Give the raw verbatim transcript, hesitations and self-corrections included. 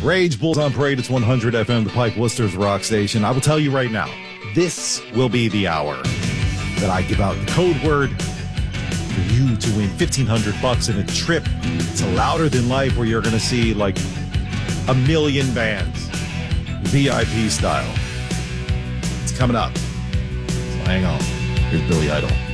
Rage Bulls on Parade. It's one hundred F M, the Pike Worcester's rock station. I will tell you right now, this will be the hour that I give out the code word for you to win fifteen hundred bucks in a trip to Louder Than Life, where you're going to see like a million bands, V I P style. It's coming up. So hang on. Here's Billy Idol.